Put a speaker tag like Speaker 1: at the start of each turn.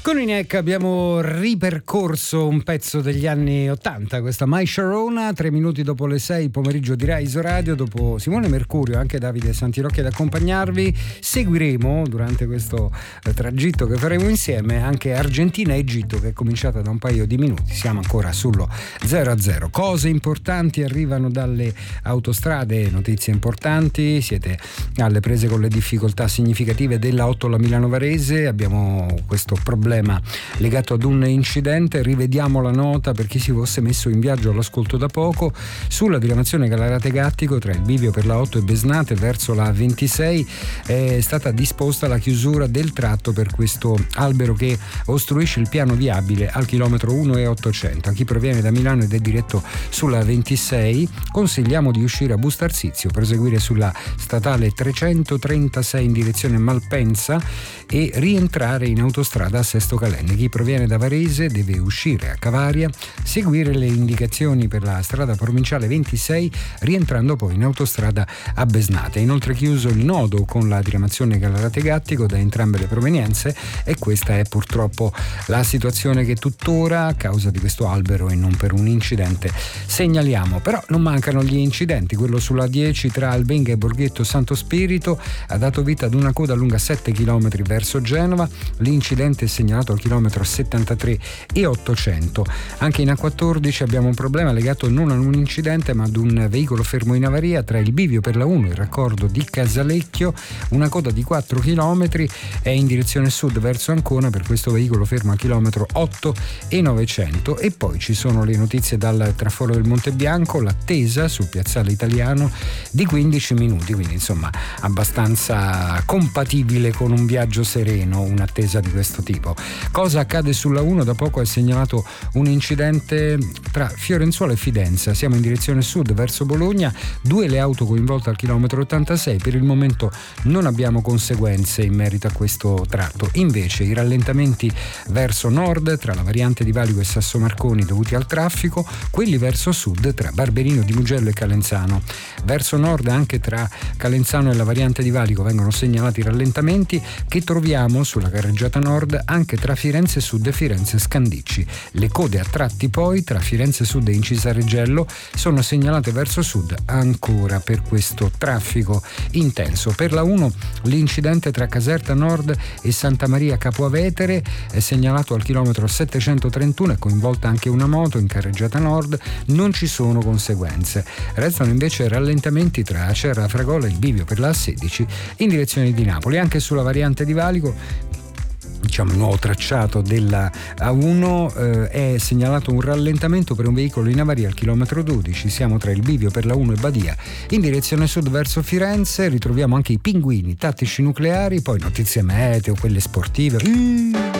Speaker 1: Con Inec abbiamo ripercorso un pezzo degli anni 80, questa My Sharona, 3 minuti dopo le 6, pomeriggio di Rai Radio, dopo Simone Mercurio, anche Davide Santirocchi ad accompagnarvi. Seguiremo durante questo tragitto che faremo insieme anche Argentina e Egitto, che è cominciata da un paio di minuti. Siamo ancora sullo 0-0. Cose importanti arrivano dalle autostrade, notizie importanti, siete alle prese con le difficoltà significative della 8 alla Milano Varese, abbiamo questo problema legato ad un incidente. Rivediamo la nota per chi si fosse messo in viaggio all'ascolto da poco. Sulla diramazione Gallarate-Gattico tra il bivio per la 8 e Besnate verso la 26 è stata disposta la chiusura del tratto per questo albero che ostruisce il piano viabile al chilometro 1,800. A chi proviene da Milano ed è diretto sulla 26 consigliamo di uscire a Bustarsizio, proseguire sulla statale 336 in direzione Malpensa e rientrare in autostrada a Sesto Calenne. Chi proviene da Varese deve uscire a Cavaria, seguire le indicazioni per la strada provinciale 26 rientrando poi in autostrada a Besnate. Inoltre chiuso il nodo con la diramazione Gallarate-Gattico da entrambe le provenienze e questa è purtroppo la situazione che tuttora a causa di questo albero e non per un incidente segnaliamo. Però non mancano gli incidenti. Quello sulla 10 tra Albenga e Borghetto Santo Spirito ha dato vita ad una coda lunga 7 km verso Genova. L'incidente è segnalato al chilometro 73 e 800. Anche in A14 abbiamo un problema legato non ad un incidente ma ad un veicolo fermo in avaria tra il bivio per la 1 e il raccordo di Casalecchio. Una coda di 4 km è in direzione sud verso Ancona per questo veicolo fermo al chilometro 8 e 900. E poi ci sono le notizie dal traforo del Monte Bianco, l'attesa sul piazzale Italiano di 15 minuti, quindi insomma abbastanza compatibile con un viaggio sereno, un'attesa di questo tipo. Cosa accade sulla 1? Da poco è segnalato un incidente tra Fiorenzuola e Fidenza, siamo in direzione sud verso Bologna, 2 le auto coinvolte al chilometro 86, per il momento non abbiamo conseguenze in merito a questo tratto. Invece i rallentamenti verso nord tra la variante di Valico e Sassomarconi dovuti al traffico, quelli verso sud tra Barberino di Mugello e Calenzano. Verso nord anche tra Calenzano e la variante di Valico vengono segnalati rallentamenti che troviamo sulla carreggiata nord anche tra Firenze Sud e Firenze Scandicci. Le code a tratti poi tra Firenze Sud e Incisareggello sono segnalate verso sud ancora per questo traffico intenso. Per la 1 l'incidente tra Caserta Nord e Santa Maria Capoavetere è segnalato al chilometro 731, è coinvolta anche una moto in carreggiata nord, non ci sono conseguenze. Restano invece rallentamenti tra Acerra Fragola e il bivio per la A16 in direzione di Napoli. Anche sulla variante di Valico, diciamo il nuovo tracciato della A1, è segnalato un rallentamento per un veicolo in avaria al chilometro 12. Siamo tra il bivio per la 1 e Badia in direzione sud verso Firenze. Ritroviamo anche i pinguini tattici nucleari, poi notizie meteo, quelle sportive.